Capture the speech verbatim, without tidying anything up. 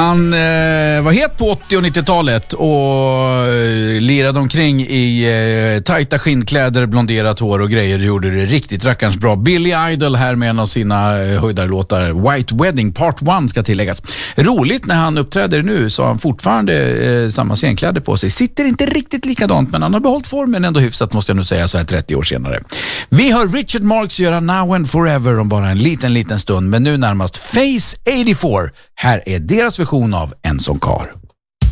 Han eh, var het på åttio- och nittiotalet och eh, lirade omkring i eh, tajta skinnkläder, blonderat hår och grejer. Gjorde det riktigt rackarns bra. Billy Idol här med en av sina eh, höjdarlåtar. White Wedding Part ett ska tilläggas. Roligt när han uppträder nu så har han fortfarande eh, samma scenkläder på sig. Sitter inte riktigt likadant, men han har behållit formen ändå hyfsat, måste jag nu säga, så här trettio år senare. Vi hör Richard Marx göra Now and Forever om bara en liten, liten stund. Men nu närmast Face åttiofyra. Här är deras version av En som kar.